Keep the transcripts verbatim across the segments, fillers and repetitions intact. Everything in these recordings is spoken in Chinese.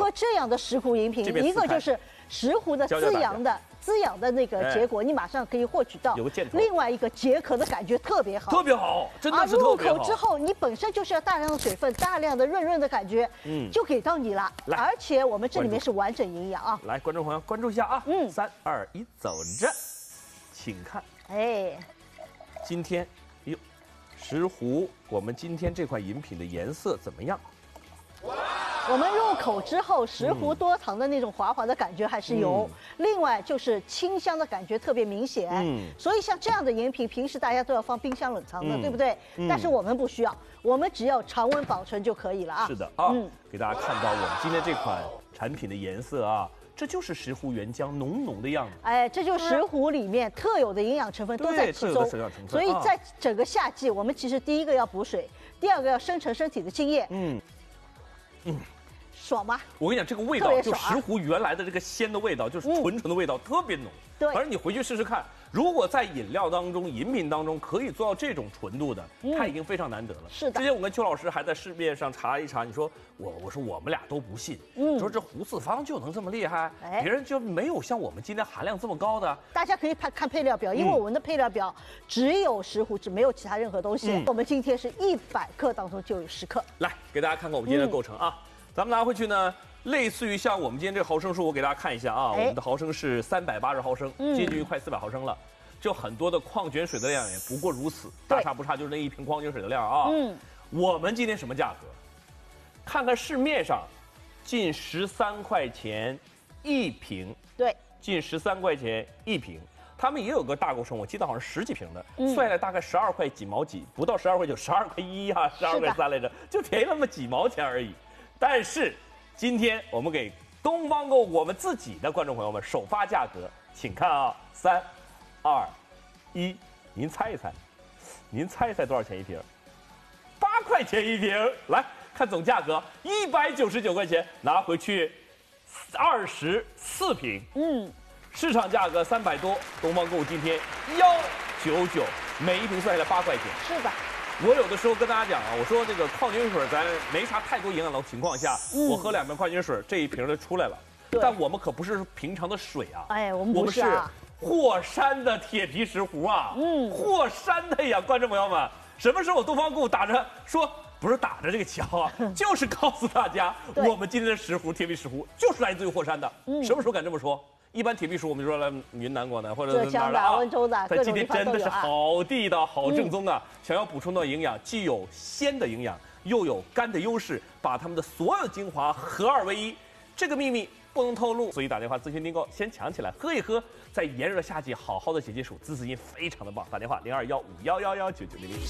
么这样的石斛饮品，一个就是石斛的滋养的。 滋养的那个结果，你马上可以获取到。 有个箭头。 另外一个解渴的感觉特别好， 特别好，真的是特别好。 入口之后，你本身就是要大量的水分，大量的润润的感觉，嗯，就给到你了。而且我们这里面是完整营养啊。 来，观众朋友关注一下啊，嗯，三二一，走着，请看。哎，今天，哟，石斛，我们今天这款饮品的颜色怎么样？ 我们入口之后，石斛多糖的那种滑滑的感觉还是有，嗯、另外就是清香的感觉特别明显。嗯，所以像这样的饮品，平时大家都要放冰箱冷藏的，嗯、对不对？嗯、但是我们不需要，我们只要常温保存就可以了啊。 是的啊，嗯、给大家看到我们今天这款产品的颜色啊，这就是石斛原浆浓浓的样子。 哎，这就是石斛里面特有的营养成分都在其中。所以在整个夏季，我们其实第一个要补水，第二个要生成身体的津液。嗯，嗯。 爽吗？ 我跟你讲，这个味道就石斛原来的这个鲜的味道，就是纯纯的味道，嗯、特别浓。 对， 反正你回去试试看，如果在饮料当中、饮品当中可以做到这种纯度的，嗯、它已经非常难得了。 是的。 之前我跟邱老师还在市面上查一查，你说我，我说我们俩都不信，嗯，说这胡四方就能这么厉害，哎、别人就没有像我们今天含量这么高的。 大家可以看看配料表，因为我们的配料表只有石斛，只没有其他任何东西。嗯、我们今天是一百克当中就有十克。 来，给大家看看我们今天的构成啊，嗯、咱们拿回去呢。 类似于像我们今天这个毫升数，我给大家看一下啊，我们的毫升是三百八十毫升，接近于快四百毫升了。就很多的矿泉水的量也不过如此，大差不差，就是那一瓶矿泉水的量啊。嗯，我们今天什么价格？看看市面上，近十三块钱一瓶， 对， 近十三块钱一瓶。他们也有个大购升，我记得好像十几瓶的，嗯、算下来大概十二块几毛几，不到十二块九，十二块一啊，十二块三来着，就便宜那么几毛钱而已。但是。 今天我们给东方购我们自己的观众朋友们首发价格，请看啊，三、二、一，您猜一猜，您猜一猜多少钱一瓶？八块钱一瓶，来看总价格一百九十九块钱，拿回去二十四瓶，嗯，市场价格三百多，东方购今天幺九九，每一瓶算下来八块钱， 是的。 我有的时候跟大家讲啊，我说这个矿泉水咱没啥太多营养的情况下，嗯、我喝两瓶矿泉水，这一瓶就出来了。但我们可不是平常的水啊， 哎，我们不是、啊， 我们是霍山的铁皮石斛啊，嗯，霍山的呀，观众朋友们，什么时候东方购打着说不是打着这个旗号啊，就是告诉大家，我们今天的石斛铁皮石斛就是来自于霍山的，嗯、什么时候敢这么说？ 一般铁皮石我们就说来云南过的，或者浙江的、温州的， 在今天真的是好地道、好正宗啊！想要补充到营养，既有鲜的营养，又有肝的优势，把它们的所有精华合二为一，这个秘密不能透露，所以打电话咨询订购，先抢起来喝一喝，在炎热的夏季好好的解解暑，滋滋阴非常的棒。打电话零二幺五幺幺幺九九零零。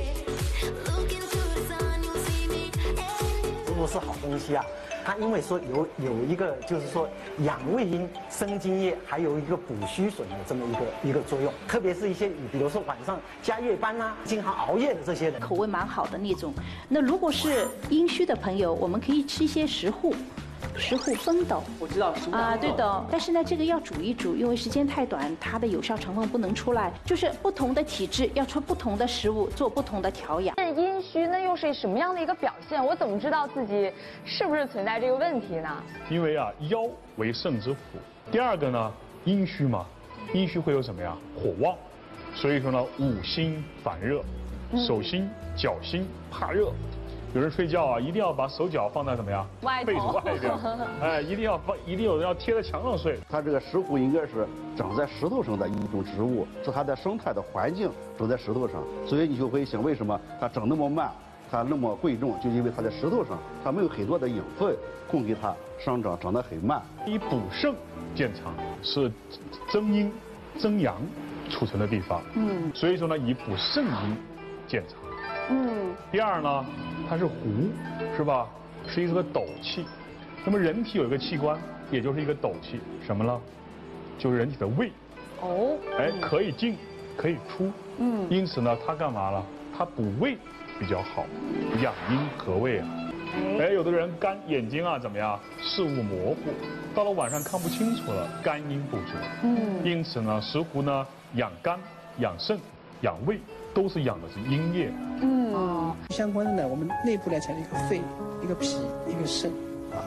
如果是好东西啊。 它因为说有有一个就是说养胃阴、生津液，还有一个补虚损的这么一个一个作用。特别是一些比如说晚上加夜班呐、啊、经常熬夜的这些人， 口味蛮好的那种。那如果是阴虚的朋友，我们可以吃一些石斛。 石斛风斗， 我知道石斛啊，对的。但是呢，这个要煮一煮，因为时间太短，它的有效成分不能出来。就是不同的体质要出不同的食物，做不同的调养。 是阴虚，那又是什么样的一个表现？我怎么知道自己是不是存在这个问题呢？ 因为啊，腰为肾之府。第二个呢，阴虚嘛，阴虚会有什么呀？火旺，所以说呢，五心烦热，手心、脚心怕热。 有人睡觉啊，一定要把手脚放在怎么样？ 外被子外边，哎，一定要放，一定有人要贴在墙上睡。 它这个石斛应该是长在石头上的一种植物，是它的生态的环境长在石头上，所以你就会想，为什么它长那么慢，它那么贵重，就因为它在石头上，它没有很多的养分供给它生长，长得很慢。 以补肾见长，是增阴增阳储存的地方，嗯，所以说呢，以补肾阴见长。 嗯，第二呢，它是斛，是吧？是一个斗气。那么人体有一个器官，也就是一个斗气，什么呢？就是人体的胃。哦。哎，可以进，可以出。嗯。因此呢，它干嘛了？它补胃比较好，养阴和胃啊。哎，有的人肝眼睛啊怎么样？视物模糊，到了晚上看不清楚了，肝阴不足。嗯。因此呢，石斛呢养肝、养肾、养胃。 都是养的是阴液， 嗯，相关的呢，我们内部来讲，一个肺、一个脾、一个肾，啊，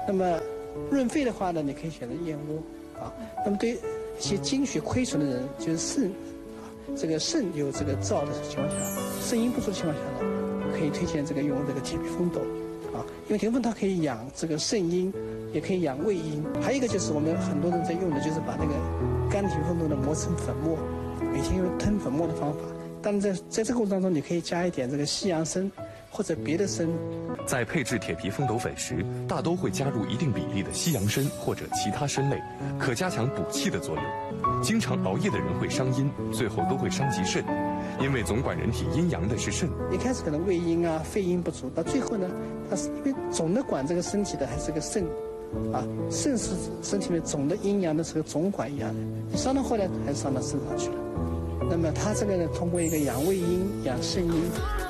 那么润肺的话呢，你可以选择燕窝啊。那么对一些精血亏损的人，就是肾啊，这个肾有这个燥的情况下，肾阴不足的情况下呢，可以推荐这个用这个铁皮风斗啊，因为铁皮风它可以养这个肾阴，也可以养胃阴。还有一个就是我们很多人在用的，就是把那个干铁皮风斗呢磨成粉末，每天用吞粉末的方法。当然在在这个过程当中，你可以加一点这个西洋参或者别的参。 在配制铁皮风斗粉时，大都会加入一定比例的西洋参或者其他参类，可加强补气的作用。经常熬夜的人会伤阴，最后都会伤及肾，因为总管人体阴阳的是肾。 一开始可能胃阴啊、肺阴不足，到最后呢，它是因为总的管这个身体的还是个肾，啊，肾是身体里面总的阴阳的是个总管一样的，伤到后来还是伤到肾上去了。那么它这个呢，通过一个养胃阴、养肾阴。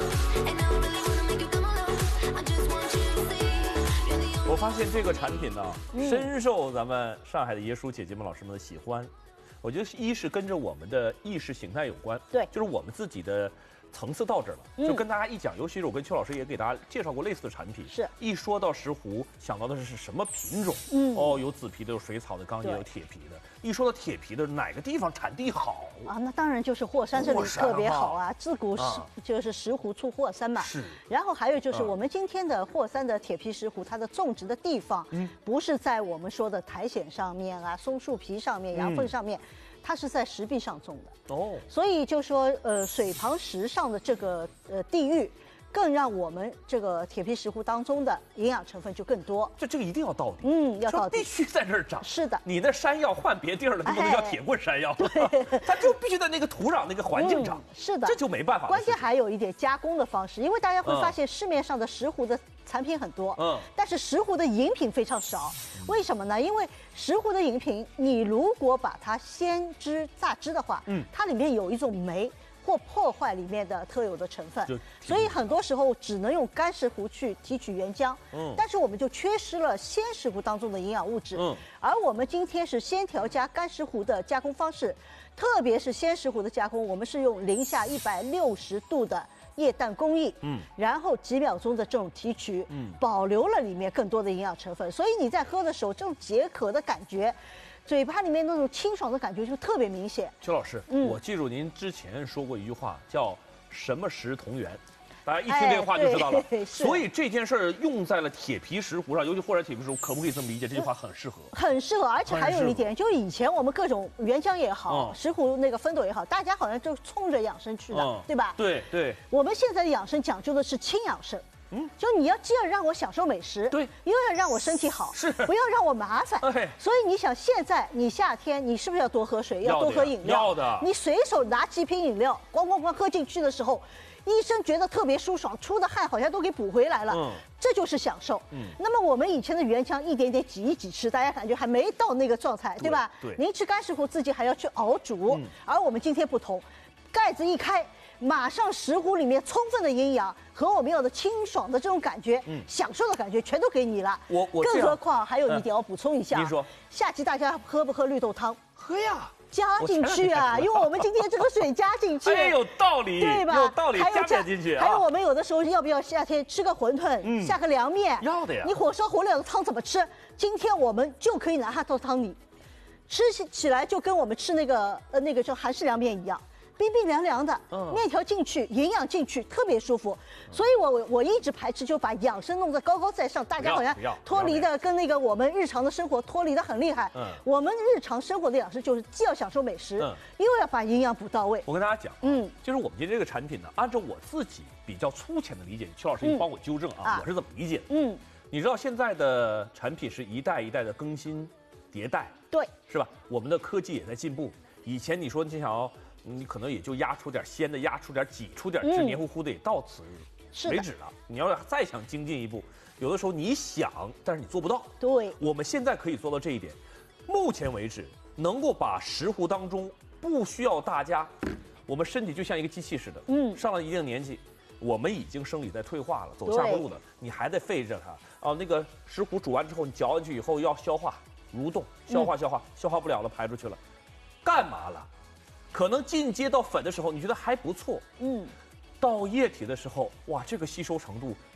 我发现这个产品呢，深受咱们上海的爷叔姐姐们、老师们的喜欢。我觉得一是跟着我们的意识形态有关， 对， 就是我们自己的层次到这儿了，就跟大家一讲，尤其是我跟邱老师也给大家介绍过类似的产品， 是一说到石斛，想到的是什么品种？ 嗯， 哦，有紫皮的，有水草的，刚也有铁皮的。一说到铁皮的，哪个地方产地好啊？那当然就是霍山这里特别好啊，自古石就是石斛出霍山嘛。 是。 然后还有就是我们今天的霍山的铁皮石斛，它的种植的地方，嗯，不是在我们说的苔藓上面啊、松树皮上面、羊粪上面。它是在石壁上种的哦，所以就说呃水旁石上的这个呃地域，更让我们这个铁皮石斛当中的营养成分就更多。 这这个一定要到底， 嗯，要到底， 必须在这儿长。 是的， 你的山药换别地儿了，就不能叫铁棍山药，对，它就必须在那个土壤那个环境长。 嗯、是的， 这就没办法。 关键还有一点加工的方式，因为大家会发现市面上的石斛的产品很多，嗯，但是石斛的饮品非常少。为什么呢？因为石斛的饮品，你如果把它鲜汁榨汁的话，嗯，它里面有一种酶或破坏里面的特有的成分，所以很多时候只能用干石斛去提取原浆，嗯，但是我们就缺失了鲜石斛当中的营养物质，嗯，而我们今天是鲜条加干石斛的加工方式，特别是鲜石斛的加工，我们是用零下一百六十度的液氮工艺，嗯，然后几秒钟的这种提取，嗯，保留了里面更多的营养成分，所以你在喝的时候，这种解渴的感觉，嘴巴里面那种清爽的感觉就特别明显。 邱老师，嗯，我记住您之前说过一句话，叫“什么石同源”，大家一听这个话就知道了。哎、所以这件事儿用在了铁皮石斛上，尤其或者铁皮石斛，可不可以这么理解？这句话很适合， 很适合。而且还有一点，就是以前我们各种原浆也好，嗯、石斛那个风斗也好，大家好像就冲着养生去的，嗯、对吧？ 对对。 我们现在的养生讲究的是轻养生。嗯，就你要既要让我享受美食， 对， 又要让我身体好， 是， 不要让我麻烦。 Okay. 所以你想，现在你夏天你是不是要多喝水，要多喝饮料？ 要的。 你随手拿几瓶饮料，咣咣咣喝进去的时候，医生觉得特别舒爽，出的汗好像都给补回来了。嗯，这就是享受。嗯，那么我们以前的原浆一点点挤一挤吃，大家感觉还没到那个状态，对吧？ 对。 您吃干石斛自己还要去熬煮，嗯、而我们今天不同，盖子一开。马上石斛里面充分的营养和我们要的清爽的这种感觉，嗯，享受的感觉全都给你了。 我我更何况还有一点要补充一下， 您说， 夏季大家喝不喝绿豆汤？ 喝呀， 加进去啊，因为我们今天这个水加进去， 哎，有道理， 对吧？ 有道理， 还有加进去。 还有我们有的时候要不要夏天吃个馄饨，嗯，下个凉面？ 要的呀。 你火烧火燎的汤怎么吃？今天我们就可以拿它做汤底，吃起来就跟我们吃那个呃那个叫韩式凉面一样。冰冰凉凉的，嗯，面条进去，营养进去，特别舒服。所以我我我一直排斥，就把养生弄得高高在上，大家好像脱离的跟那个我们日常的生活脱离的很厉害。嗯，我们日常生活的养生就是既要享受美食，嗯，又要把营养补到位。 我跟大家讲，嗯，就是我们今天这个产品呢，按照我自己比较粗浅的理解，邱老师你帮我纠正啊，我是怎么理解的？嗯，你知道现在的产品是一代一代的更新迭代， 对， 是吧？我们的科技也在进步。以前你说你想要。你可能也就压出点鲜的，压出点挤出点汁，黏糊糊的也到此为止了。你要再想精进一步，有的时候你想，但是你做不到。 对， 我们现在可以做到这一点。目前为止，能够把石斛当中不需要大家，我们身体就像一个机器似的，嗯，上了一定年纪，我们已经生理在退化了，走下坡路了，你还得费着它。哦，那个石斛煮完之后，你嚼进去以后要消化、蠕动、消化、消化，消化不了了，排出去了，干嘛了？可能进阶到粉的时候，你觉得还不错，嗯，到液体的时候，哇，这个吸收程度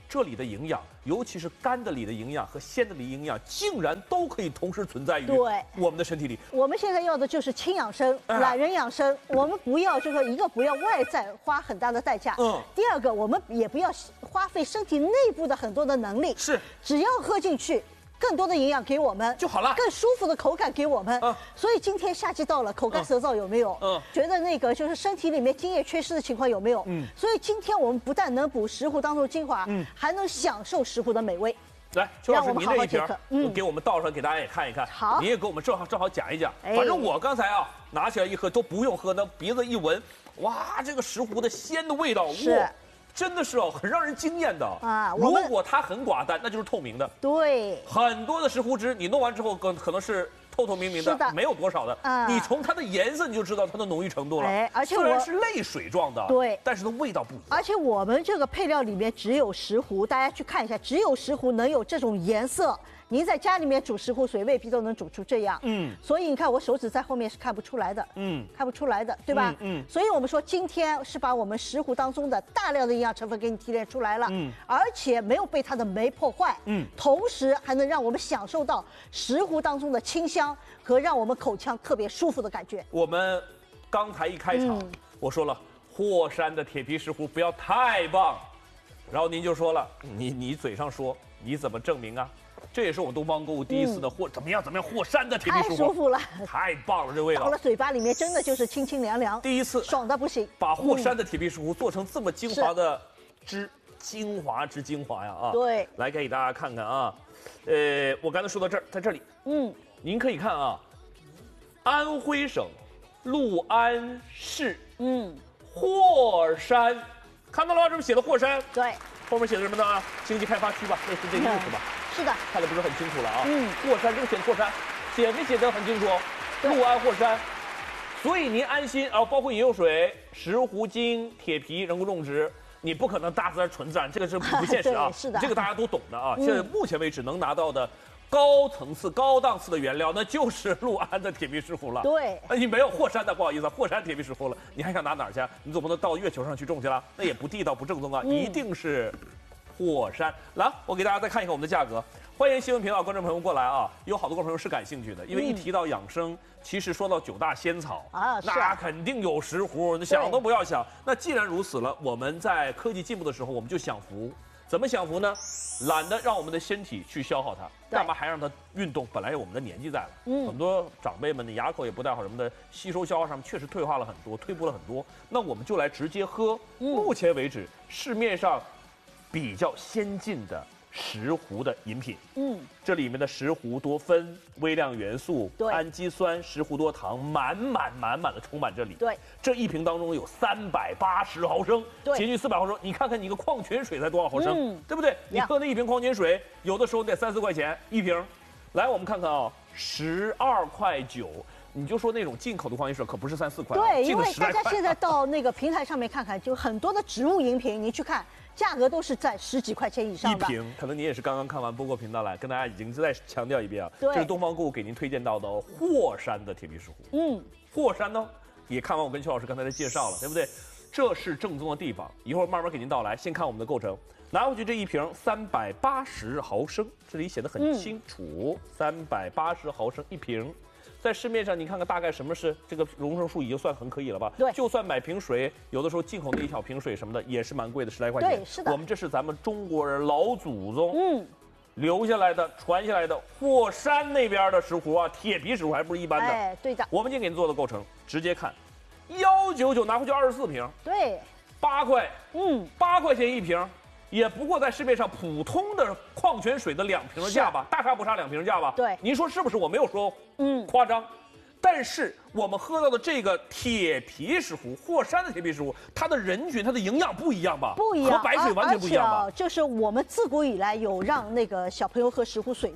这里的营养，尤其是干的里的营养和鲜的里营养，竟然都可以同时存在于对我们的身体里。 我们现在要的就是轻养生、 啊懒人养生。我们不要，就是说一个不要外在花很大的代价， 嗯。 第二个，我们也不要花费身体内部的很多的能力， 是， 只要喝进去。更多的营养给我们就好了， 更舒服的口感给我们。嗯，所以今天夏季到了，口干舌燥有没有？嗯，觉得那个就是身体里面津液缺失的情况有没有？嗯，所以今天我们不但能补石斛当中的精华，嗯，还能享受石斛的美味。 来，邱老师，您这一瓶， 嗯， 给我们倒上，给大家也看一看。 好， 您也给我们正好正好讲一讲。反正我刚才啊，拿起来一喝都不用喝，那鼻子一闻，哇，这个石斛的鲜的味道，哇！真的是哦，很让人惊艳的啊！如果它很寡淡，那就是透明的。 对， 很多的石斛汁，你弄完之后，可可能是透透明明的，没有多少的。啊，你从它的颜色你就知道它的浓郁程度了。哎， 而且虽然是泪水状的， 对， 但是它味道不一样。 而且我们这个配料里面只有石斛，大家去看一下，只有石斛能有这种颜色。您在家里面煮石斛水，未必都能煮出这样。嗯，所以你看我手指在后面是看不出来的。嗯，看不出来的，对吧？嗯，嗯所以我们说今天是把我们石斛当中的大量的营养成分给你提炼出来了。嗯，而且没有被它的酶破坏。嗯，同时还能让我们享受到石斛当中的清香和让我们口腔特别舒服的感觉。 我们刚才一开场，嗯、我说了，霍山的铁皮石斛不要太棒，然后您就说了，你你嘴上说，你怎么证明啊？这也是我们东方购物第一次的霍、嗯、怎么样怎么样霍山的铁皮石斛， 太舒服了， 太棒了，这味道到了嘴巴里面真的就是清清凉凉， 第一次爽的不行。 把霍山的铁皮石斛做成这么精华的汁，精华之精华呀啊！ 对， 来给大家看看啊，呃，我刚才说到这儿，在这里，嗯，您可以看啊，安徽省六安市，嗯，霍山，看到了吗？这不写的霍山？ 对， 后面写的什么呢？经济开发区吧，类似这个意思吧。 是的， 看的不是很清楚了啊。嗯，霍山这个写霍山，写没写得很清楚？六安霍山，所以您安心啊，包括饮用水、石斛精、铁皮、人工种植，你不可能大自然纯自然，这个是不现实啊。 是的， 这个大家都懂的啊。现在目前为止能拿到的高层次、高档次的原料，那就是六安的铁皮石斛了。 对， 那你没有霍山的，不好意思，霍山铁皮石斛了，你还想拿哪儿去？你总不能到月球上去种去了，那也不地道、不正宗啊，一定是。霍山，来，我给大家再看一看我们的价格。欢迎新闻频道观众朋友过来啊！有好多观众朋友是感兴趣的，因为一提到养生，嗯、其实说到九大仙草啊，那肯定有石斛，你想都不要想。那既然如此了，我们在科技进步的时候，我们就享福。怎么享福呢？懒得让我们的身体去消耗它，干嘛还让它运动？本来有我们的年纪在了，嗯，很多长辈们的牙口也不太好，什么的，吸收消化上面确实退化了很多，退步了很多。那我们就来直接喝。嗯、目前为止，市面上比较先进的石斛的饮品，嗯，这里面的石斛多酚、微量元素、氨基酸、石斛多糖，满满满满的充满这里。 对， 这一瓶当中有三百八十毫升，对，接近四百毫升。你看看你一个矿泉水才多少毫升，嗯、对不对？你喝那一瓶矿泉水，有的时候得三四块钱一瓶。来，我们看看啊，十二块九。你就说那种进口的矿泉水可不是三四块， 对，因为大家现在到那个平台上面看看，就很多的植物饮品，你去看价格都是在十几块钱以上的。 一瓶，可能你也是刚刚看完播客频道来，跟大家已经再强调一遍啊，这是东方购物给您推荐到的霍山的铁皮石斛。嗯，霍山呢也看完我跟邱老师刚才的介绍了，对不对？这是正宗的地方，一会儿慢慢给您道来。先看我们的构成，拿回去这一瓶三百八十毫升，这里写的很清楚，三百八十毫升一瓶。在市面上，你看看大概什么是这个容升数已经算很可以了吧？ 对， 就算买瓶水，有的时候进口那一小瓶水什么的也是蛮贵的，十来块钱。 对，是的。 我们这是咱们中国人老祖宗嗯留下来的、传下来的霍山那边的石斛啊，铁皮石斛还不是一般的。 哎，对的。 我们今天给您做的构成，直接看，幺九九拿回去二十四瓶。 对， 八块，嗯，八块钱一瓶。也不过在市面上普通的矿泉水的两瓶的价吧，大差不差两瓶价吧。 对， 您说是不是？我没有说嗯夸张，但是我们喝到的这个铁皮石斛，霍山的铁皮石斛，它的人群它的营养不一样吧？ 不一样， 和白水完全不一样吧？ 就是我们自古以来有让那个小朋友喝石斛水的。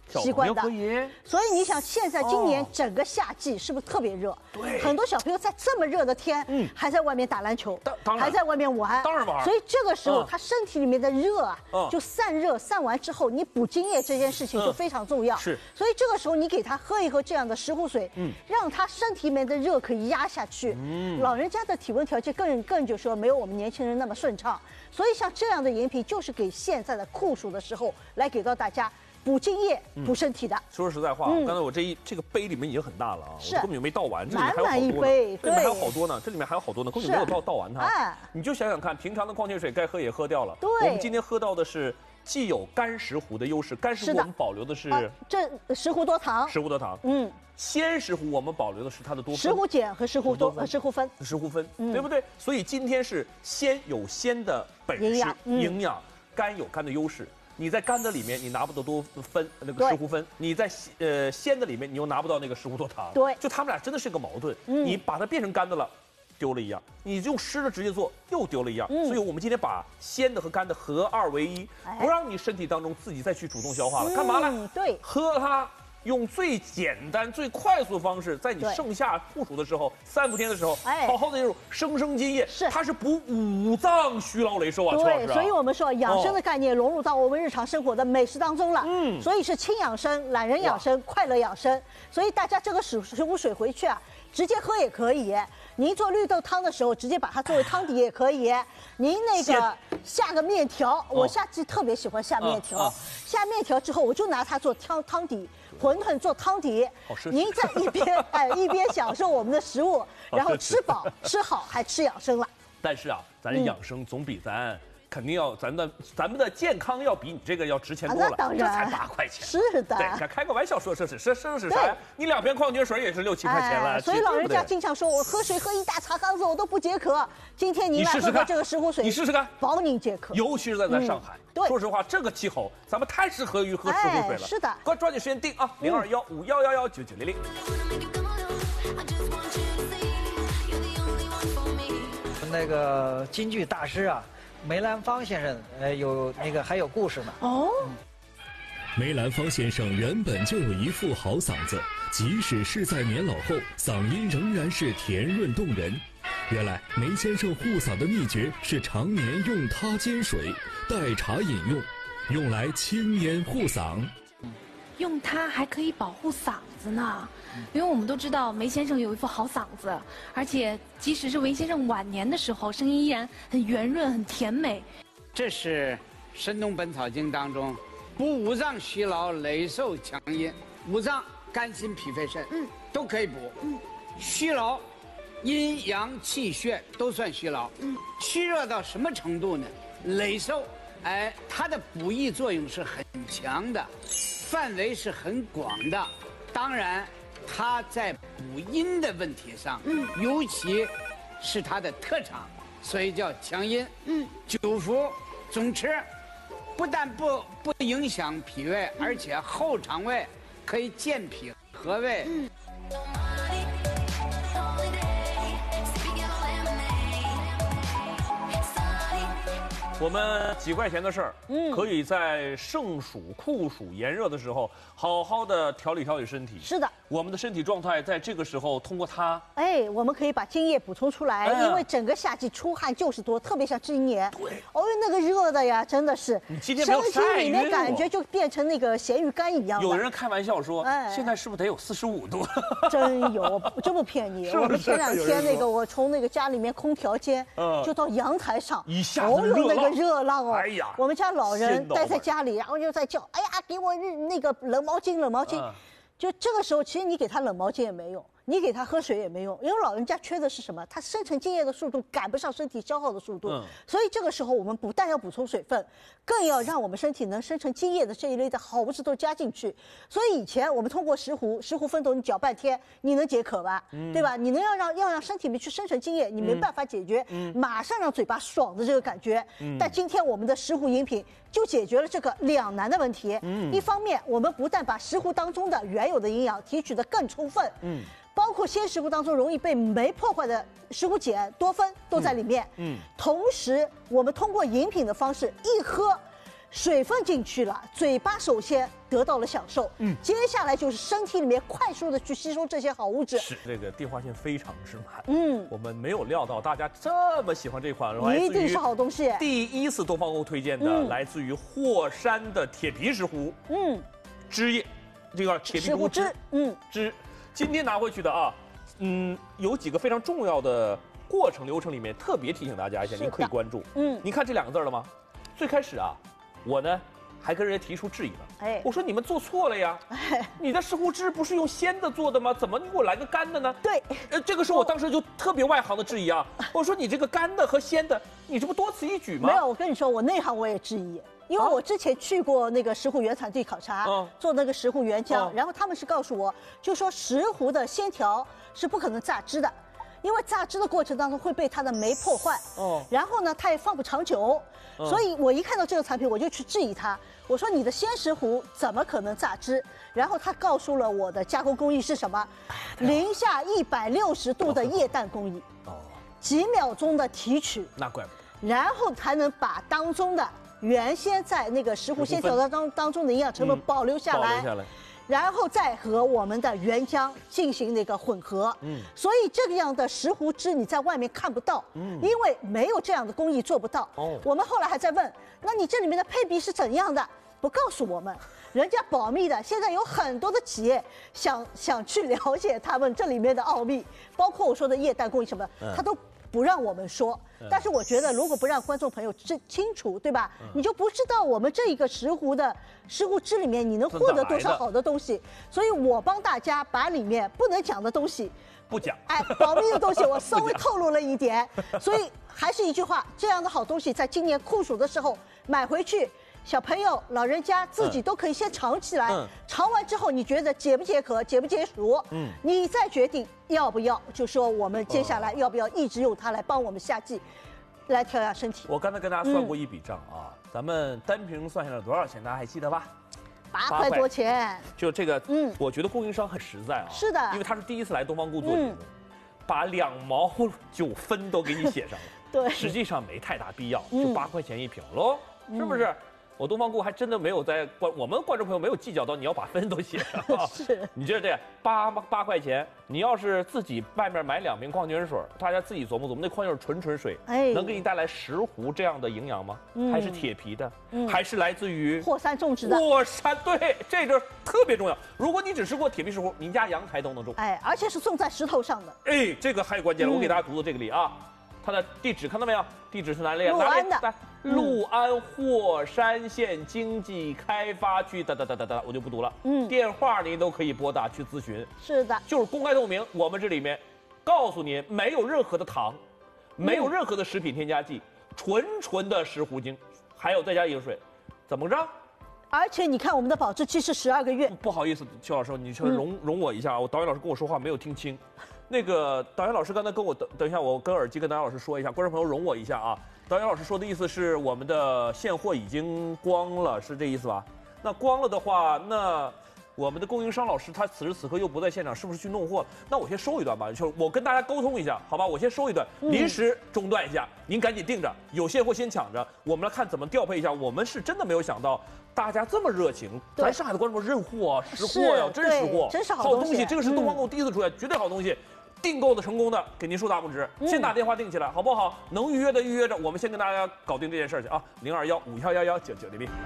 习惯的。所以你想，现在今年整个夏季是不是特别热？ 对， 很多小朋友在这么热的天，嗯，还在外面打篮球，还在外面玩， 当然玩。 所以这个时候他身体里面的热啊，就散热，散完之后你补津液这件事情就非常重要。 是， 所以这个时候你给他喝一喝这样的石斛水，嗯，让他身体里面的热可以压下去。嗯，老人家的体温调节更更就说没有我们年轻人那么顺畅，所以像这样的饮品就是给现在的酷暑的时候来给到大家补津液、补身体的。 说实在话，刚才我这一这个杯里面已经很大了啊，我根本就没倒完，这里面还有好多呢。 满满一杯， 这里面还有好多呢，这里面还有好多呢，根本就没有倒倒完它。你就想想看，平常的矿泉水该喝也喝掉了。 对， 我们今天喝到的是既有干石斛的优势，干石斛我们保留的是这石斛多糖， 石斛多糖，嗯。鲜石斛我们保留的是它的多酚， 石斛碱和石斛多呃石斛酚， 石斛酚，对不对？所以今天是鲜有鲜的本事，营养，干有干的优势。你在干的里面你拿不到多酚那个石斛酚，你在呃鲜的里面你又拿不到那个石斛多糖， 对， 就他们俩真的是个矛盾。你把它变成干的了，丢了一样；你用湿的直接做，又丢了一样。所以我们今天把鲜的和干的合二为一，不让你身体当中自己再去主动消化了，干嘛了？ 对， 喝它。用最简单、最快速的方式，在你盛夏酷暑的时候、三伏天的时候，哎，好好的这种生生津液， 是它是补五脏虚劳累瘦啊， 对，所以我们说养生的概念融入到我们日常生活的美食当中了，嗯，所以是轻养生、懒人养生、快乐养生，所以大家这个石石斛水回去啊，直接喝也可以。您做绿豆汤的时候，直接把它作为汤底也可以。您那个下个面条，我夏季特别喜欢下面条，下面条之后我就拿它做汤汤底。馄饨做汤底，您在一边哎一边享受我们的食物，然后吃饱吃好还吃养生了。 但是啊，咱养生总比咱肯定要咱的咱们的健康要比你这个要值钱多了。 那当然， 这才八块钱。 是的， 对，开个玩笑说这是这这是啥呀？你两瓶矿泉水也是六七块钱了。 所以老人家经常说我喝水喝一大茶缸子我都不解渴。今天您来喝喝这个石斛水， 你试试看， 保您解渴。 尤其是在咱上海。 对， 说实话，这个气候咱们太适合于喝石斛水了。 是的， 快抓紧时间定啊，零二幺五幺幺幺九九零零。 那个京剧大师啊，梅兰芳先生，呃，有那个还有故事呢。 哦。 梅兰芳先生原本就有一副好嗓子，即使是在年老后，嗓音仍然是甜润动人。原来梅先生护嗓的秘诀是常年用它煎水，代茶饮用，用来清咽护嗓。 用它还可以保护嗓子呢，因为我们都知道梅先生有一副好嗓子，而且即使是梅先生晚年的时候，声音依然很圆润、很甜美。 这是《神农本草经》当中补五脏虚劳、累瘦强阴，五脏肝心脾肺肾，嗯，都可以补。嗯，虚劳。阴阳气血都算虚劳，嗯，虚弱到什么程度呢？累瘦，哎，它的补益作用是很强的，范围是很广的。当然，它在补阴的问题上，嗯，尤其是它的特长，所以叫强阴。嗯，久服总吃，不但不不影响脾胃，而且后肠胃可以健脾和胃。嗯。 我们几块钱的事儿，嗯，可以在盛暑、酷暑、炎热的时候，好好的调理调理身体。 是的， 我们的身体状态在这个时候通过它， 哎，我们可以把津液补充出来，哎、因为整个夏季出汗就是多，特别像今年， 对， 哦，那个热的呀，真的是， 你今天没有晒晕， 身体里面感觉就变成那个咸鱼干一样。 有人开玩笑说，哎，现在是不是得有四十五度？ 真有，真不骗你。我们前两天那个，我从那个家里面空调间，嗯，就到阳台上， 一下子热浪。 热浪哦！ 哎呀， 我们家老人待在家里，然后就在叫：“哎呀，给我那个冷毛巾，冷毛巾。嗯”就这个时候，其实你给他冷毛巾也没用，你给他喝水也没用，因为老人家缺的是什么？他生成津液的速度赶不上身体消耗的速度。嗯，所以这个时候我们不但要补充水分，更要让我们身体能生成津液的这一类的好物质都加进去。所以以前我们通过石斛，石斛分斗你搅半天，你能解渴吧？嗯，对吧？你能要让要让身体里面去生成津液，你没办法解决，嗯，马上让嘴巴爽的这个感觉。嗯，但今天我们的石斛饮品就解决了这个两难的问题。嗯，一方面我们不但把石斛当中的原有的营养提取得更充分，嗯。包括鲜石斛当中容易被酶破坏的石斛碱、多酚都在里面。嗯，嗯同时我们通过饮品的方式一喝， 水分进去了，嘴巴首先得到了享受，嗯，接下来就是身体里面快速的去吸收这些好物质。 是这个地花线非常之满， 嗯， 我们没有料到大家这么喜欢这款， 一定是好东西。 第一次东方购推荐的，嗯、来自于霍山的铁皮石斛，嗯，汁液，这个铁皮石斛汁，嗯，汁，今天拿回去的啊，嗯，有几个非常重要的过程流程里面，特别提醒大家一下，您可以关注，嗯，您看这两个字了吗？最开始啊。我呢，还跟人家提出质疑了。哎，我说你们做错了呀！哎，你的石斛汁不是用鲜的做的吗？怎么你给我来个干的呢？ 对， 呃，这个时候我当时就特别外行的质疑啊！我说你这个干的和鲜的，你这不多此一举吗？ 没有，我跟你说，我内行我也质疑，因为我之前去过那个石斛原产地考察，嗯、做那个石斛原浆，嗯、然后他们是告诉我，就说石斛的鲜条是不可能榨汁的。因为榨汁的过程当中会被它的酶破坏，哦，然后呢，它也放不长久，嗯、所以我一看到这个产品，我就去质疑它。我说你的鲜石斛怎么可能榨汁？然后他告诉了我的加工工艺是什么？零下一百六十度的液氮工艺，哦，几秒钟的提取， 那怪不得， 然后才能把当中的原先在那个石斛鲜条当当中的营养成分保留下来。嗯、保留下来。然后再和我们的原浆进行那个混合，嗯，所以这个样的石斛汁你在外面看不到，嗯，因为没有这样的工艺做不到。哦，我们后来还在问，那你这里面的配比是怎样的？不告诉我们，人家保密的。现在有很多的企业想想去了解他们这里面的奥秘，包括我说的液氮工艺什么的，他都不让我们说。但是我觉得，如果不让观众朋友知清楚，对吧？嗯、你就不知道我们这一个石斛的石斛汁里面你能获得多少好的东西。所以我帮大家把里面不能讲的东西不讲， 哎，保密的东西我稍微透露了一点。所以还是一句话，这样的好东西在今年酷暑的时候买回去。小朋友、老人家自己都可以先尝起来，嗯、尝完之后你觉得解不解渴、解不解暑，嗯，你再决定要不要，就说我们接下来要不要一直用它来帮我们夏季来调养身体。 我刚才跟大家算过一笔账啊，嗯、咱们单瓶算下来多少钱？大家还记得吧？ 八块多钱。 就这个，嗯，我觉得供应商很实在啊。 是的， 因为他是第一次来东方顾做节目，嗯、把两毛九分都给你写上了。 对， 实际上没太大必要，就八块钱一瓶喽，嗯、是不是？我东方顾还真的没有在观我们观众朋友没有计较到你要把分都写上啊。 是， 你觉得这八八块钱，你要是自己外面买两瓶矿泉水，大家自己琢磨琢磨，那矿泉水纯纯水，哎，能给你带来石斛这样的营养吗？嗯、还是铁皮的？嗯、还是来自于霍山种植的？ 霍山，对，这个特别重要。如果你只吃过铁皮石斛，您家阳台都能种。 哎，而且是种在石头上的。 哎，这个太关键了，我给大家读读这个里啊。它的地址看到没有？地址是哪里？ 六安的。 六安霍山县经济开发区，哒哒哒哒哒，我就不读了。嗯，电话您都可以拨打去咨询。 是的， 就是公开透明。我们这里面告诉您，没有任何的糖，没有任何的食品添加剂，纯纯的石斛精，还有再加饮水，怎么着？ 而且你看，我们的保质期是十二个月。 不好意思，邱老师，你稍微容、嗯、容我一下，我导演老师跟我说话没有听清。那个导演老师刚才跟我等等一下，我跟耳机跟导演老师说一下，观众朋友容我一下啊。导演老师说的意思是我们的现货已经光了，是这意思吧？那光了的话，那我们的供应商老师他此时此刻又不在现场，是不是去弄货？那我先收一段吧，就我跟大家沟通一下，好吧？我先收一段，临时中断一下，您赶紧定着，有现货先抢着，我们来看怎么调配一下。我们是真的没有想到大家这么热情，咱上海的观众认货啊，识货呀，真识货， 真是好东西。这个是东方购第一次出来，绝对好东西。订购的成功的，给您竖大拇指。先打电话订起来，好不好？能预约的预约着，我们先跟大家搞定这件事去啊！零二幺五幺幺幺九九零零。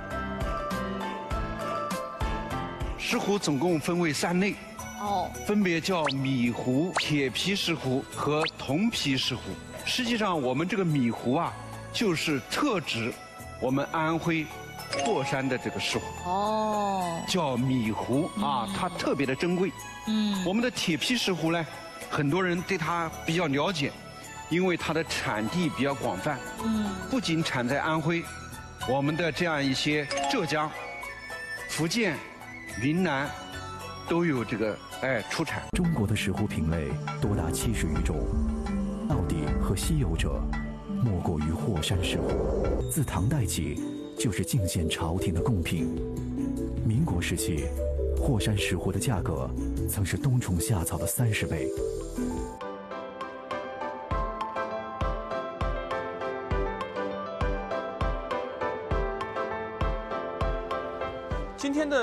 石斛总共分为三类，哦，分别叫米斛、铁皮石斛和铜皮石斛。实际上，我们这个米斛啊，就是特指我们安徽霍山的这个石斛。哦，叫米斛啊，它特别的珍贵。嗯，我们的铁皮石斛呢？很多人对它比较了解，因为它的产地比较广泛。嗯，不仅产在安徽，我们的这样一些浙江、福建、云南都有这个哎出产。 中国的石斛品类多达七十余种，到底和稀有者莫过于霍山石斛。自唐代起就是进献朝廷的贡品。民国时期，霍山石斛的价格曾是冬虫夏草的三十倍。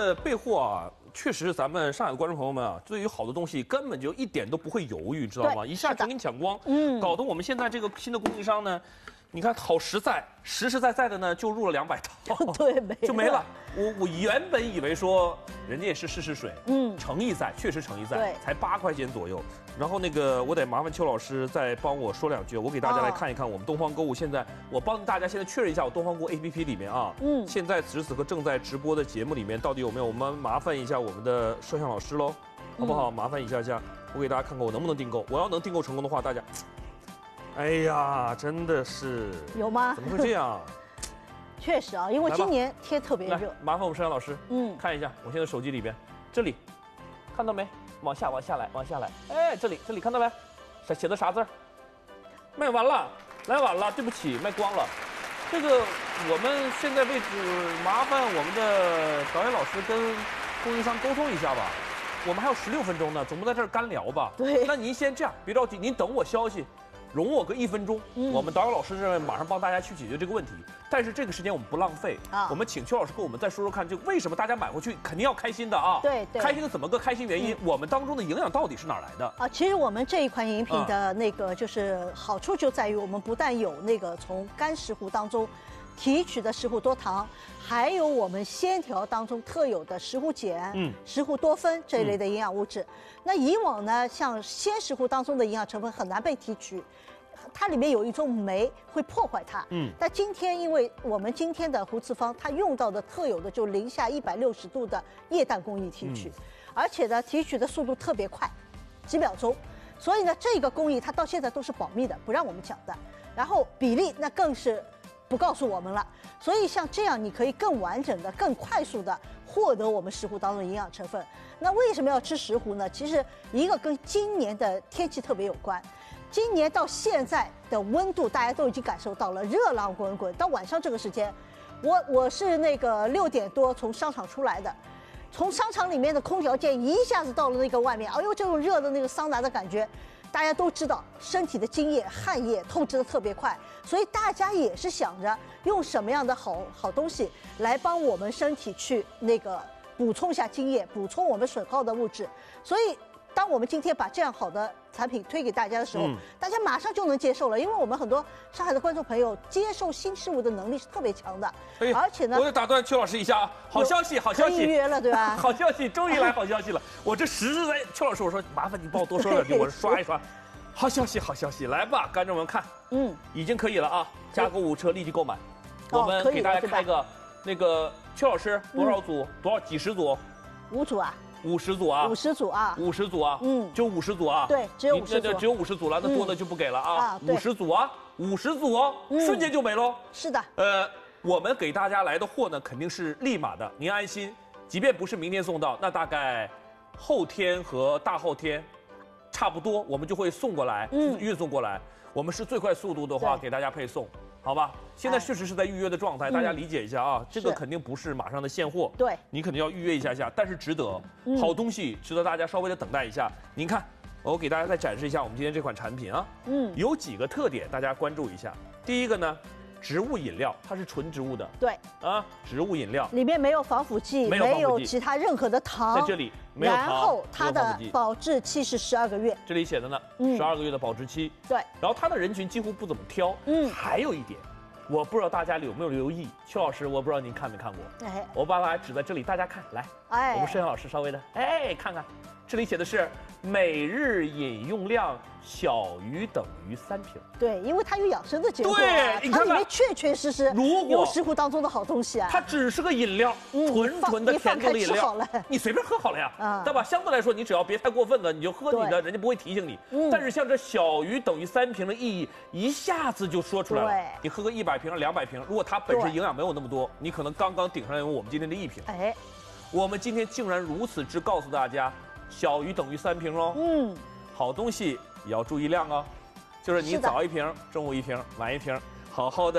的备货啊，确实咱们上海的观众朋友们啊，对于好的东西根本就一点都不会犹豫，知道吗？一下就给你抢光，嗯，搞得我们现在这个新的供应商呢。你看，好实在，实实在在的呢，就入了两百套， 对，没就没了。我我原本以为说，人家也是试试水，嗯，诚意在，确实诚意在， 对， 才八块钱左右。然后那个，我得麻烦邱老师再帮我说两句，我给大家来看一看我们东方购物现在，我帮大家现在确认一下，我东方购物 A P P 里面啊，嗯，现在此时此刻正在直播的节目里面到底有没有？我们麻烦一下我们的摄像老师喽，好不好？麻烦一下下，我给大家看看我能不能订购。我要能订购成功的话，大家。哎呀，真的是有吗？ 怎么会这样？ 确实啊，因为今年天特别热。 麻烦我们摄像老师，嗯，看一下我现在手机里边，这里看到没？往下，往下来，往下来。哎，这里，这里看到没？写写的啥字儿？卖完了，来晚了，对不起，卖光了。这个我们现在为止，麻烦我们的导演老师跟供应商沟通一下吧。我们还有十六分钟呢，总不在这儿干聊吧？ 对。 那您先这样，别着急，您等我消息。容我个一分钟，嗯、我们导演老师这边马上帮大家去解决这个问题。但是这个时间我们不浪费啊，我们请邱老师跟我们再说说看，这为什么大家买回去肯定要开心的啊？ 对对， 开心的怎么个开心原因？嗯、我们当中的营养到底是哪来的？ 啊，其实我们这一款饮品的那个就是好处就在于，我们不但有那个从干石斛当中提取的石斛多糖，还有我们鲜条当中特有的石斛碱、嗯、石斛多酚这一类的营养物质。嗯、那以往呢，像鲜石斛当中的营养成分很难被提取。它里面有一种酶会破坏它，嗯，但今天因为我们今天的斛次方，它用到的特有的就零下一百六十度的液氮工艺提取，嗯、而且呢提取的速度特别快，几秒钟，所以呢这个工艺它到现在都是保密的，不让我们讲的。然后比例那更是不告诉我们了，所以像这样你可以更完整的、更快速的获得我们石斛当中的营养成分。那为什么要吃石斛呢？其实一个跟今年的天气特别有关。今年到现在的温度，大家都已经感受到了，热浪滚滚。到晚上这个时间，我我是那个六点多从商场出来的，从商场里面的空调间一下子到了那个外面，哎呦，这种热的那个桑拿的感觉，大家都知道，身体的津液、汗液透支的特别快，所以大家也是想着用什么样的好好东西来帮我们身体去那个补充一下津液，补充我们损耗的物质，所以。当我们今天把这样好的产品推给大家的时候，嗯、大家马上就能接受了，因为我们很多上海的观众朋友接受新事物的能力是特别强的，哎、而且呢， 我得打断邱老师一下啊，好消息，好消息， 预约了对吧？ 好消息，终于来好消息了！我这实实在，邱老师，我说麻烦你帮我多说两句，我刷一刷。好消息，好消息，来吧，观众们看，嗯，已经可以了啊，加购物车立即购买。我们给大家开一个那个邱老师多少组？多少几十组？ 五组啊。 五十组啊， 五十组啊， 五十组啊，嗯，就五十组啊， 对，只有五十组， 只有五十组了，那多的就不给了啊，五十组啊，五十组哦，瞬间就没喽。 是的， 呃，我们给大家来的货呢，肯定是立马的，您安心，即便不是明天送到，那大概后天和大后天，差不多，我们就会送过来，嗯，运送过来。我们是最快速度的话，给大家配送。好吧，现在确实是在预约的状态，大家理解一下啊。这个肯定不是马上的现货， 对， 你肯定要预约一下下，但是值得，好东西值得大家稍微的等待一下。您看，我给大家再展示一下我们今天这款产品啊，嗯，有几个特点大家关注一下。第一个呢，植物饮料，它是纯植物的， 对， 啊，植物饮料里面没有防腐剂， 没有没有其他任何的糖， 在这里没有糖， 然后它的保质期是十二个月， 这里写的呢，十二个月的保质期， 对， 然后它的人群几乎不怎么挑，嗯，还有一点。我不知道大家有没有留意，邱老师，我不知道您看没看过。哎，我把它指在这里，大家看，来，哎，我们摄像老师稍微的，哎，看看，这里写的是每日饮用量小于等于三瓶。 对，因为它有养生的结果、啊， 对，你看看它里面确确实实有石斛当中的好东西啊。 它只是个饮料，嗯、纯纯的甜度的饮料，你随便喝好了呀，啊、对吧？相对来说，你只要别太过分了，你就喝你的，人家不会提醒你。嗯、但是像这小于等于三瓶的意义，一下子就说出来了。对，你喝个一百瓶、两百瓶，如果它本身营养没有那么多，你可能刚刚顶上来我们今天的一瓶。哎，我们今天竟然如此之告诉大家，小于等于三瓶哦。嗯，好东西也要注意量哦。就是你早一瓶，中午一瓶，晚一瓶，好好的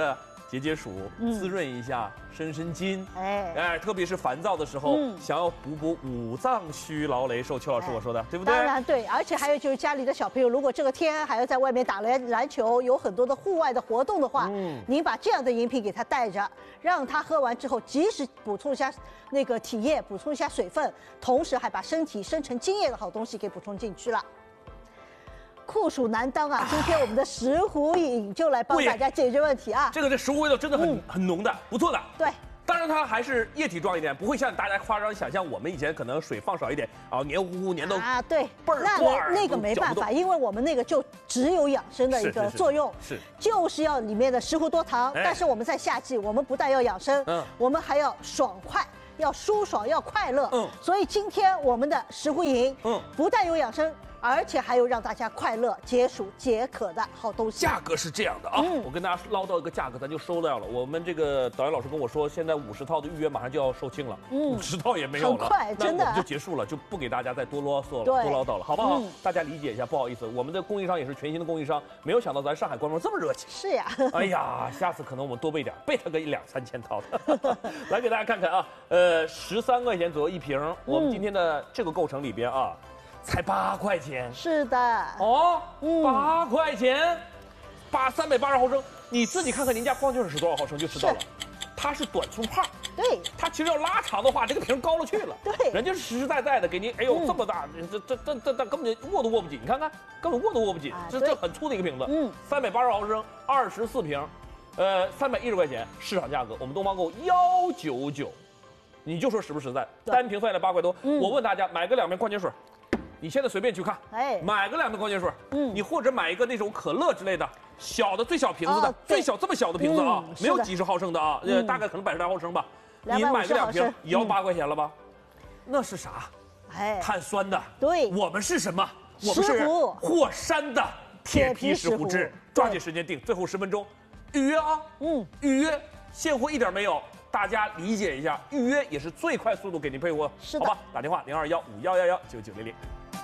解解暑，滋润一下，生生津。 哎哎，特别是烦躁的时候， 嗯想要补补五脏虚劳累瘦。邱老师我说的对不对？ 当然对，而且还有就是家里的小朋友，如果这个天还要在外面打篮篮球，有很多的户外的活动的话，嗯，您把这样的饮品给他带着，让他喝完之后，及时补充一下那个体液，补充一下水分，同时还把身体生成津液的好东西给补充进去了。酷暑难当啊！今天我们的石斛饮就来帮大家解决问题啊！ 这个这石斛味道真的很、嗯、很浓的，不错的。 对， 当然它还是液体状一点，不会像大家夸张想象，我们以前可能水放少一点啊，黏糊糊黏到啊，对， 倍儿那个那个没办法，因为我们那个就只有养生的一个作用， 是, 是, 是, 是就是要里面的石斛多糖。哎、但是我们在夏季，我们不但要养生，嗯，我们还要爽快。要舒爽，要快乐，嗯，所以今天我们的石斛饮，嗯，不但有养生，而且还有让大家快乐、解暑、解渴的好东西。 价格是这样的啊，嗯、我跟大家唠叨一个价格，咱就收掉了。我们这个导演老师跟我说，现在五十套的预约马上就要售罄了，嗯，五十套也没有了， 很快，真的， 那我们就结束了，就不给大家再多啰嗦了，多唠叨了，好不好？嗯、大家理解一下，不好意思，我们的供应商也是全新的供应商，没有想到咱上海官方这么热情。 是呀， 哎呀，下次可能我们多备点，备他个一两三千套的。来给大家看看啊，呃，十三块钱左右一瓶，嗯、我们今天的这个构成里边啊。才八块钱， 是的哦，八、嗯、块钱，八三百八十毫升，你自己看看您家矿泉水是多少毫升就知道了。它是短粗泡， 对， 它其实要拉长的话，这个瓶高了去了。 对， 人家是实实在在的给您，哎呦、嗯、这么大，这这这这这根本握都握不紧，你看看，根本握都握不紧，啊、这这很粗的一个瓶子，嗯，三百八十毫升，二十四瓶，呃，三百一十块钱市场价格，我们东方购幺九九，你就说实不实在？单瓶算下来八块多，嗯、我问大家，买个两瓶矿泉水。你现在随便去看，哎，买个两瓶矿泉水，嗯，你或者买一个那种可乐之类的小的最小瓶子的，哦、最小这么小的瓶子啊，嗯、没有几十毫升的啊，呃、嗯，大概可能百十来毫升吧。你买个两瓶也要八块钱了吧？嗯、那是啥？哎，碳酸的。 对， 我们是什么？我们是霍山的铁皮石斛汁，抓紧时间订，最后十分钟预约啊！嗯，预约，现货一点没有。大家理解一下，预约也是最快速度给您配货， 是好吧？打电话零二幺五幺幺幺九九零零。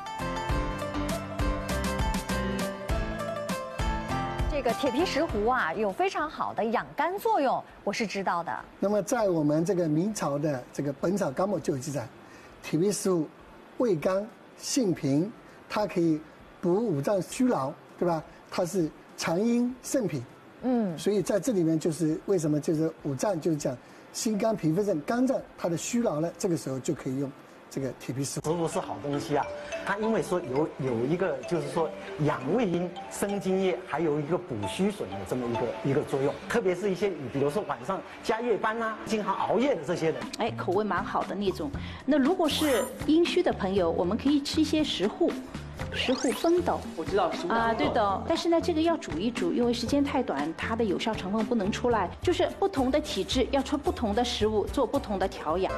这个铁皮石斛啊，有非常好的养肝作用，我是知道的。 那么在我们这个明朝的这个《本草纲目》就有记载，铁皮石斛味甘性平，它可以补五脏虚劳，对吧？它是强阴肾脾。嗯，所以在这里面就是为什么就是五脏就是讲心肝脾肺肾肝脏它的虚劳呢，这个时候就可以用这个铁皮石斛。 石斛是好东西啊，它因为说有有一个就是说养胃阴生津液，还有一个补虚损的这么一个一个作用。特别是一些比如说晚上加夜班啊，经常熬夜的这些人， 哎，口味蛮好的那种。那如果是阴虚的朋友，我们可以吃一些石斛。石斛风斗， 我知道石斛啊，对的。但是呢，这个要煮一煮，因为时间太短，它的有效成分不能出来。就是不同的体质要吃不同的食物，做不同的调养。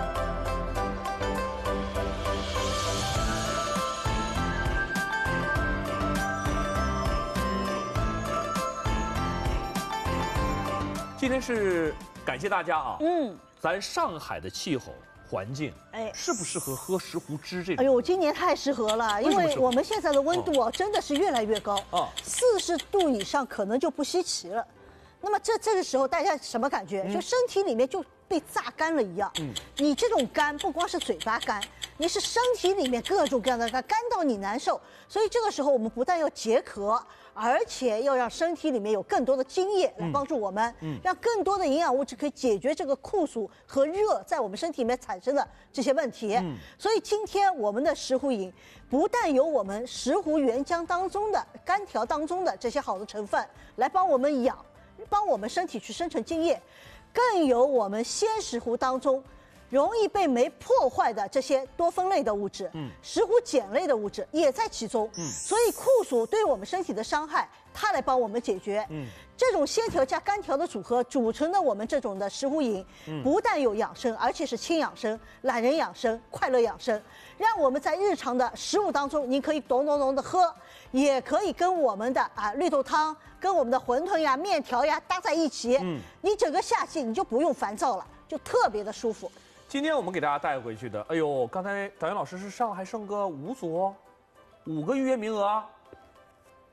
今天是感谢大家啊，嗯，咱上海的气候。环境哎，适不适合喝石斛汁这种？ 哎呦，今年太适合了，因为我们现在的温度啊，真的是越来越高啊，四十度以上可能就不稀奇了。那么这这个时候大家什么感觉？就身体里面就被榨干了一样。嗯，你这种干不光是嘴巴干，你是身体里面各种各样的干，干到你难受。所以这个时候我们不但要解渴，而且要让身体里面有更多的津液来帮助我们，嗯，让更多的营养物质可以解决这个酷暑和热在我们身体里面产生的这些问题。嗯，所以今天我们的石斛饮不但有我们石斛原浆当中的甘条当中的这些好的成分来帮我们养，帮我们身体去生成津液，更有我们鲜石斛当中容易被酶破坏的这些多酚类的物质，嗯，石斛碱类的物质也在其中，嗯，所以酷暑对我们身体的伤害，它来帮我们解决，嗯，这种鲜条加甘条的组合组成的我们这种的石斛饮，嗯，不但有养生，而且是轻养生、懒人养生、快乐养生，让我们在日常的食物当中，您可以咚咚咚的喝，也可以跟我们的啊绿豆汤、跟我们的馄饨呀、面条呀搭在一起，嗯，你整个夏季你就不用烦躁了，就特别的舒服。 今天我们给大家带回去的，哎呦，刚才导演老师是上还剩个五组，五个预约名额，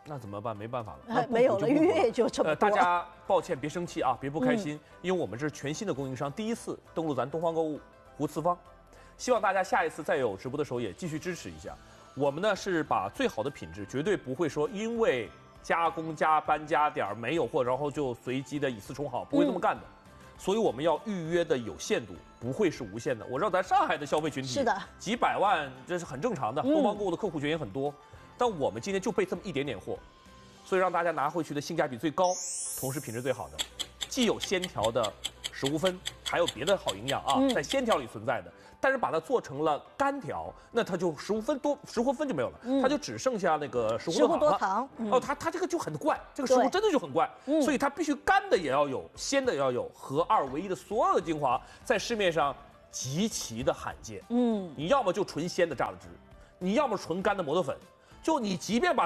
那怎么办？没办法了， 没有了，月就这么多。呃， 大家抱歉，别生气啊，别不开心，嗯、因为我们这是全新的供应商，第一次登陆咱东方购物胡次方，希望大家下一次再有直播的时候也继续支持一下。我们呢是把最好的品质，绝对不会说因为加工加班加点没有货，然后就随机的以次充好，不会这么干的。嗯、所以我们要预约的有限度，不会是无限的。我知道咱上海的消费群体是的， 几百万这是很正常的，东方购物的客户群也很多。嗯、但我们今天就备这么一点点货，所以让大家拿回去的性价比最高，同时品质最好的，既有鲜条的十五分，还有别的好营养啊，嗯、在鲜条里存在的。但是把它做成了干条，那它就十五分多十五分就没有了，嗯、它就只剩下那个石斛多糖了。嗯、哦，它它这个就很怪，这个石斛真的就很怪，嗯、所以它必须干的也要有，鲜的也要有，合二为一的所有的精华在市面上极其的罕见。嗯，你要么就纯鲜的榨了汁，你要么纯干的磨豆粉，就你即便把